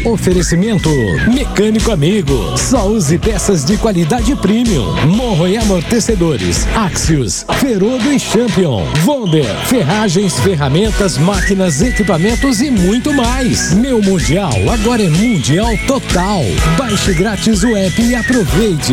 Oferecimento Mecânico Amigo. Só use peças de qualidade premium. Morro e amortecedores. Axios, Ferodo e Champion. Wonder, ferragens, ferramentas, máquinas, equipamentos e muito mais. Meu Mundial agora é Mundial Total. Baixe grátis o app e aproveite.